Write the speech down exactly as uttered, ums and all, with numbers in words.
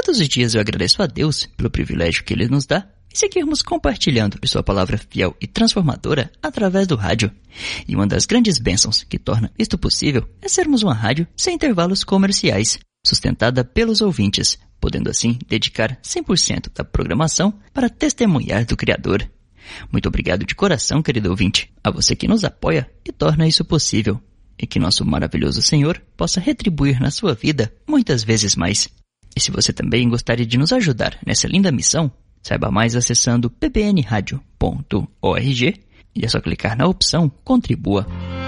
Todos os dias eu agradeço a Deus pelo privilégio que Ele nos dá e seguirmos compartilhando sua palavra fiel e transformadora através do rádio. E uma das grandes bênçãos que torna isto possível é sermos uma rádio sem intervalos comerciais, sustentada pelos ouvintes, podendo assim dedicar cem por cento da programação para testemunhar do Criador. Muito obrigado de coração, querido ouvinte, a você que nos apoia e torna isso possível. E que nosso maravilhoso Senhor possa retribuir na sua vida muitas vezes mais. E se você também gostaria de nos ajudar nessa linda missão, saiba mais acessando p b n radio ponto org e é só clicar na opção Contribua.